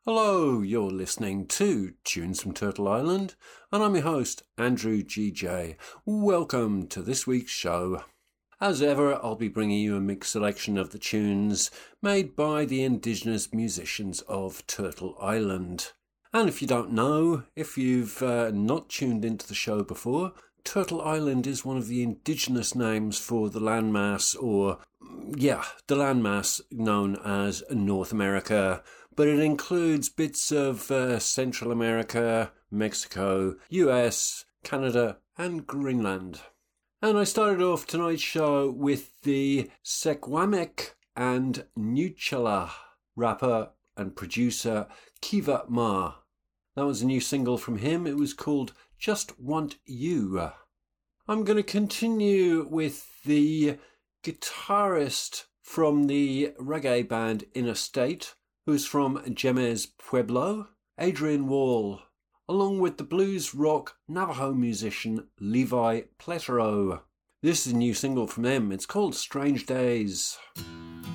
Hello, you're listening to Tunes from Turtle Island, and I'm your host, Andrew GJ. Welcome to this week's show. As ever, I'll be bringing you a mixed selection of the tunes made by the indigenous musicians of Turtle Island. And if you don't know, if you've not tuned into the show before, Turtle Island is one of the indigenous names for the landmass, the landmass known as North America, but it includes bits of Central America, Mexico, US, Canada, and Greenland. And I started off tonight's show with the Secwepemc and Nuytjala rapper and producer Kiva Ma. That was a new single from him. It was called Just Want You. I'm going to continue with the guitarist from the reggae band Inner State, who's from Jemez Pueblo, Adrian Wall, along with the blues rock Navajo musician Levi Pletero. This is a new single from them. It's called Strange Days.